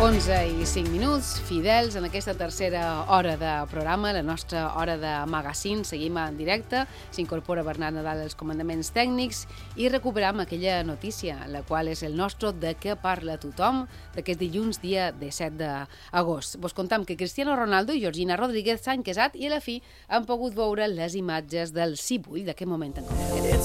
11:05, fidels en aquesta tercera hora de programa, la nostra hora de magazine. Seguim en directe, s'incorpora Bernat Nadal als comandaments tècnics i recuperam aquella notícia, la qual és el nostre De què parla tothom, d'aquest dilluns, dia 17 d'agost. Vos contam que Cristiano Ronaldo i Georgina Rodríguez s'han casat i a la fi han pogut veure les imatges del cibull d'aquest moment en concret.